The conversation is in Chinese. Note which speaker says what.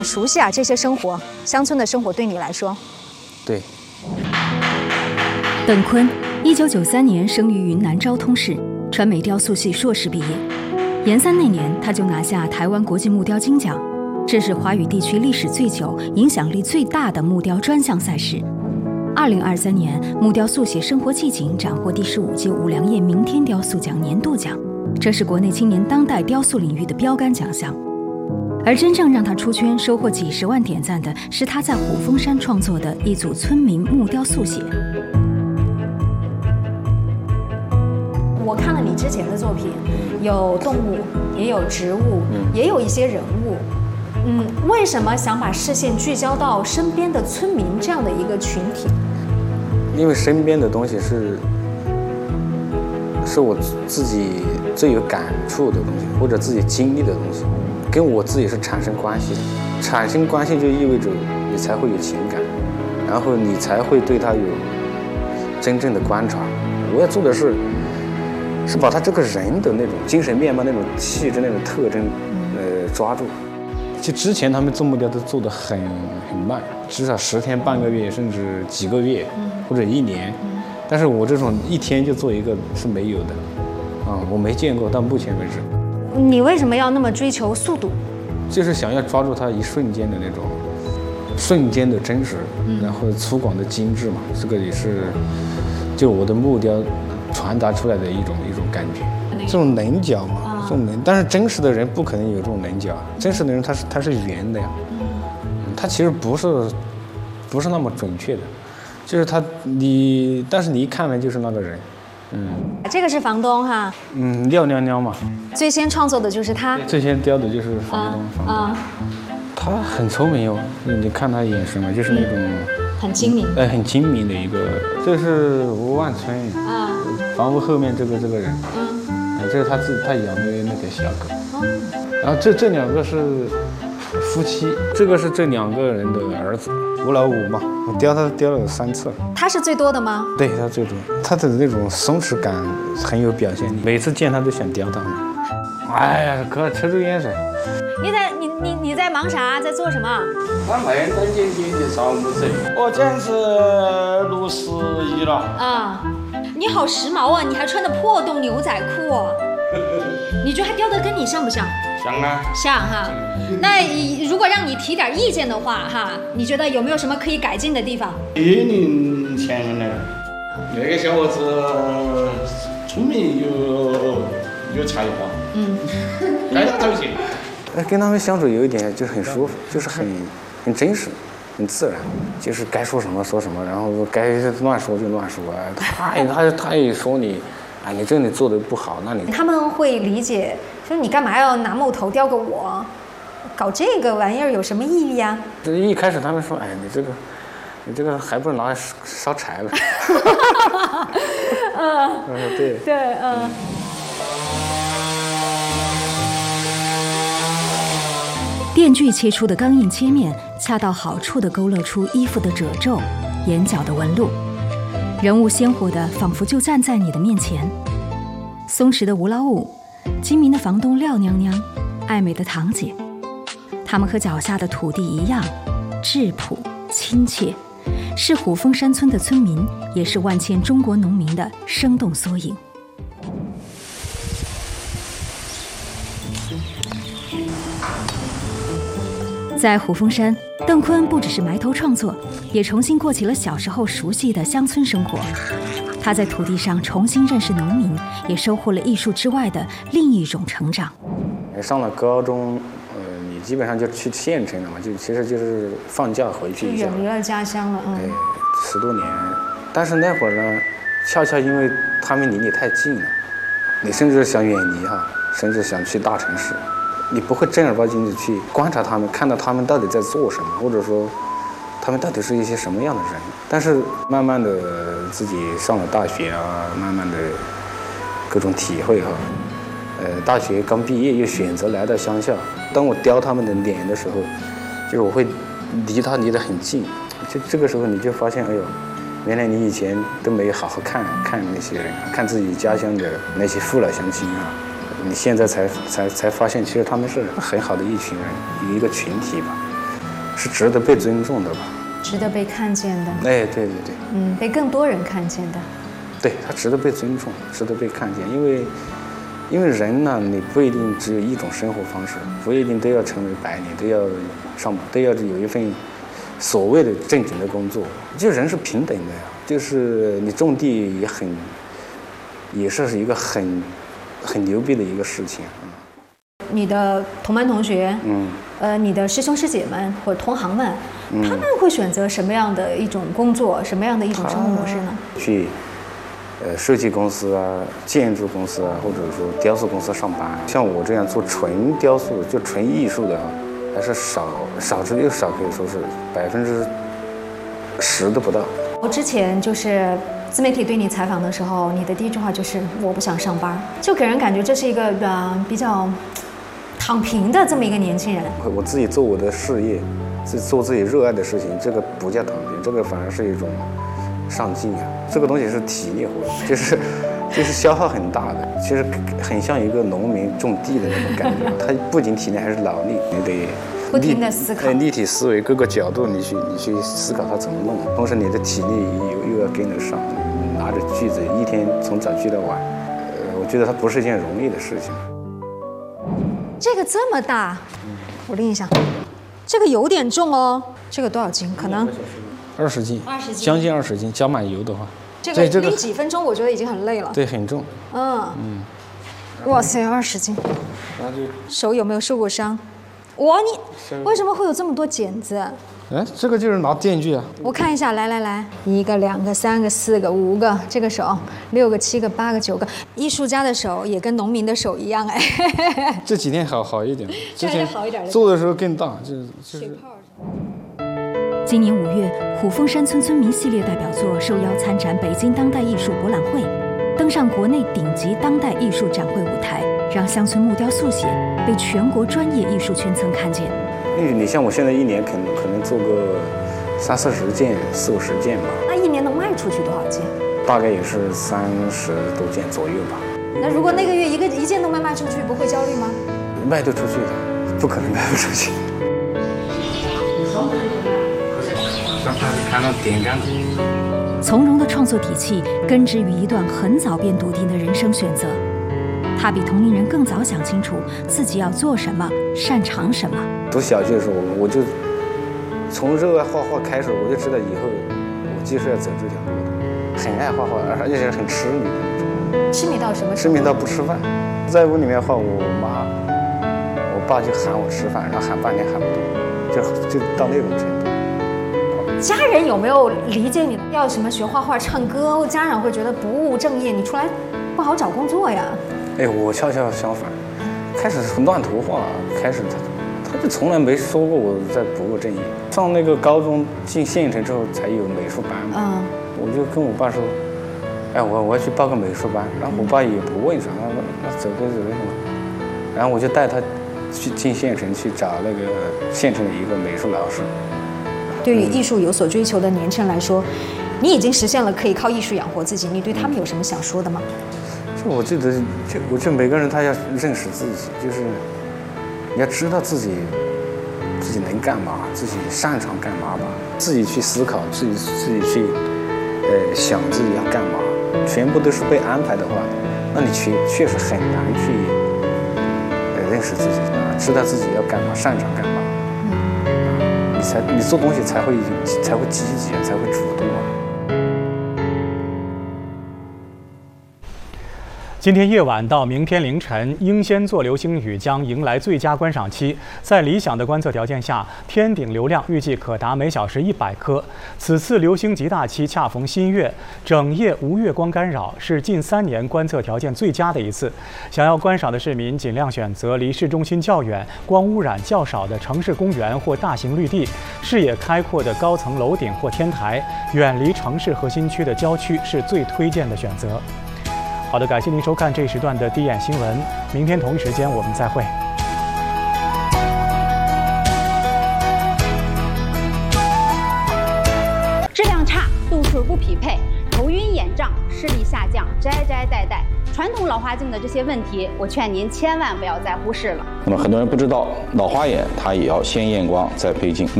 Speaker 1: 熟悉啊，这些生活，乡村的生活对你来说，
Speaker 2: 对。
Speaker 3: 邓坤，1993年生于云南昭通市，传媒雕塑系硕士毕业。研三那年，他就拿下台湾国际木雕金奖，这是华语地区历史最久、影响力最大的木雕专项赛事。2023年，木雕速写生活季锦斩获第15届五粮液明天雕塑奖年度奖，这是国内青年当代雕塑领域的标杆奖项。而真正让他出圈、收获几十万点赞的是他在虎峰山创作的一组村民木雕速写。
Speaker 1: 我看了你之前的作品，有动物，也有植物，也有一些人物。为什么想把视线聚焦到身边的村民这样的一个群体？
Speaker 2: 因为身边的东西是我自己最有感触的东西，或者自己经历的东西，跟我自己是产生关系的。产生关系就意味着你才会有情感，然后你才会对他有真正的观察。我要做的是把他这个人的那种精神面貌、那种气质、那种特征，抓住。就之前他们做木雕都做得很慢，至少10天、半个月，甚至几个月，或者1年。但是我这种1天就做一个是没有的，我没见过，到目前为止。
Speaker 1: 你为什么要那么追求速度？
Speaker 2: 就是想要抓住它一瞬间的那种瞬间的真实，然后粗犷的精致嘛。这个也是就我的木雕传达出来的一种感觉。这种棱角嘛，这种棱，但是真实的人不可能有这种棱角。真实的人他是圆的呀，他其实不是那么准确的，就是但是你一看呢就是那个人。
Speaker 1: 这个是房东哈。
Speaker 2: 廖娘娘嘛。
Speaker 1: 最先创作的就是他。
Speaker 2: 最先雕的就是房东。他很聪明哦，你看他眼神嘛，就是那种
Speaker 1: 很精明。
Speaker 2: 很精明的一个。这是吴万春。房屋后面这个人。这是他养的那个小狗。然后这2个是夫妻，这个是这2个人的儿子，吴老五嘛。我雕他雕了3次了。他
Speaker 1: 是最多的吗？
Speaker 2: 对，他最多。他的那种松弛感很有表现力，每次见他都想雕他。哎呀，哥，抽抽烟噻。
Speaker 1: 你在忙啥？在做什么？
Speaker 4: 他没等姐姐的扫墓子，我简直61了。
Speaker 1: 你好时髦啊！你还穿的破洞牛仔裤哦。你觉得他雕的跟你像不像？
Speaker 4: 像啊。
Speaker 1: 像哈。那如果让你提点意见的话哈，你觉得有没有什么可以改进的地方？
Speaker 4: 年龄前的那个小伙子聪明有才华，该他走起。
Speaker 2: 跟他们相处有一点就是很舒服，就是很真实，很自然，就是该说什么说什么，然后该乱说就乱说。他也说你，你这里做的不好，那你
Speaker 1: 他们会理解，说你干嘛要拿木头雕个我，搞这个玩意儿有什么意义呀？
Speaker 2: 一开始他们说，你这个还不如拿来烧柴了。对。
Speaker 3: 电锯切出的钢印切面，恰到好处地勾勒出衣服的褶皱、眼角的纹路，人物鲜活的仿佛就站在你的面前。松弛的吴老五，精明的房东廖娘娘，爱美的堂姐，他们和脚下的土地一样，质朴亲切，是虎峰山村的村民，也是万千中国农民的生动缩影。在虎峰山，邓坤不只是埋头创作，也重新过起了小时候熟悉的乡村生活。他在土地上重新认识农民，也收获了艺术之外的另一种成长。
Speaker 2: 上了高中，你基本上就去县城了嘛，其实就是放假回去一下，
Speaker 1: 远离了家乡了。
Speaker 2: 10多年。但是那会儿呢，恰恰因为他们离你太近了，你甚至想远离甚至想去大城市。你不会正儿八经的去观察他们，看到他们到底在做什么，或者说他们到底是一些什么样的人。但是慢慢的自己上了大学慢慢的各种体会大学刚毕业又选择来到乡下。当我雕他们的脸的时候，就是我会离得很近，就这个时候你就发现，原来你以前都没有好好看那些人，看自己家乡的那些父老乡亲你现在才发现，其实他们是很好的一群人，一个群体吧。 是值得被尊重的吧，
Speaker 1: 值得被看见的。
Speaker 2: 哎，对，
Speaker 1: 被更多人看见的。
Speaker 2: 对，他值得被尊重，值得被看见，因为人呢，你不一定只有一种生活方式，不一定都要成为白领，都要上班，都要有一份所谓的正经的工作。就人是平等的呀，就是你种地也是一个很牛逼的一个事情。
Speaker 1: 你的同班同学，你的师兄师姐们或者同行们，他们会选择什么样的一种工作，什么样的一种生活模式呢？
Speaker 2: 去设计公司啊、建筑公司啊，或者说雕塑公司上班。像我这样做纯雕塑、就纯艺术的，还是少之又少，可以说是10%都不到。
Speaker 1: 我之前就是自媒体对你采访的时候，你的第一句话就是我不想上班，就给人感觉这是一个比较躺平的这么一个年轻人。
Speaker 2: 我自己做我的事业，做自己热爱的事情，这个不叫躺平，这个反而是一种上进啊。这个东西是体力活，就是消耗很大的，其实很像一个农民种地的那种感觉。他不仅体力还是脑力，你得
Speaker 1: 不停的思考，
Speaker 2: 立体思维，各个角度你去思考它怎么弄，同时你的体力又要跟得上，拿着锯子一天从早锯到晚，我觉得它不是一件容易的事情。
Speaker 1: 这个这么大，我拎一下，这个有点重哦。这个多少斤？可能
Speaker 2: 20斤，将近20斤，加满油的话。
Speaker 1: 这个拎几分钟，我觉得已经很累了。
Speaker 2: 对，很重。
Speaker 1: 哇塞，20斤。手有没有受过伤？哇，你为什么会有这么多剪子？
Speaker 2: 哎，这个就是拿电锯啊。
Speaker 1: 我看一下，来，1个、2个、3个、4个、5个，这个手6个、7个、8个、9个。艺术家的手也跟农民的手一样哎。
Speaker 2: 这几天好一点，之前
Speaker 1: 好一点
Speaker 2: 做的时候更大，就是
Speaker 1: 水泡。
Speaker 3: 今年5月，虎峰山村村民系列代表作受邀参展北京当代艺术博览会，登上国内顶级当代艺术展会舞台，让乡村木雕速写被全国专业艺术圈层看见。
Speaker 2: 你像我现在一年可能做个30-40件、40-50件吧。
Speaker 1: 那一年能卖出去多少件？
Speaker 2: 大概也是30多件左右吧。
Speaker 1: 那如果那个月一件都没卖出去，不会焦虑吗？
Speaker 2: 卖得出去的，不可能卖不出去。让他看到点亮。
Speaker 3: 从容的创作底气根植于一段很早便笃定的人生选择。他比同龄人更早想清楚自己要做什么，擅长什么。
Speaker 2: 读小学的时候，我就从热爱画画开始，我就知道以后我就是要走这条路的。很爱画画，而且是很痴迷的那种。
Speaker 1: 痴迷到什么程度？
Speaker 2: 痴迷到不吃饭，在屋里面画，我妈、我爸就喊我吃饭，然后喊半天喊不动，就到那种程度。
Speaker 1: 家人有没有理解你要什么学画画、唱歌？家长会觉得不务正业，你出来不好找工作呀？
Speaker 2: 哎，我悄悄相反，开始乱涂画，开始他就从来没说过我在不务正业。上那个高中进县城之后才有美术班嘛，我就跟我爸说，哎，我要去报个美术班，然后我爸也不问啥，那走什么，然后我就带他去进县城去找那个县城的一个美术老师。
Speaker 1: 对于艺术有所追求的年轻人来说，你已经实现了可以靠艺术养活自己，你对他们有什么想说的吗？
Speaker 2: 我觉得，每个人他要认识自己，就是你要知道自己能干嘛，自己擅长干嘛吧，自己去思考，自己去想自己要干嘛，全部都是被安排的话，那你确实很难去认识自己，知道自己要干嘛，擅长干嘛。你做东西才会积极，才会主动啊。
Speaker 5: 今天夜晚到明天凌晨，英仙座流星雨将迎来最佳观赏期。在理想的观测条件下，天顶流量预计可达每小时100颗。此次流星极大期恰逢新月，整夜无月光干扰，是近3年观测条件最佳的一次。想要观赏的市民尽量选择离市中心较远、光污染较少的城市公园或大型绿地，视野开阔的高层楼顶或天台，远离城市核心区的郊区是最推荐的选择。好的，感谢您收看这一时段的第一眼新闻，明天同一时间我们再会。
Speaker 6: 质量差，度数不匹配，头晕眼胀，视力下降，摘戴，传统老花镜的这些问题，我劝您千万不要再忽视了。
Speaker 7: 那么很多人不知道，老花眼它也要先验光再配镜。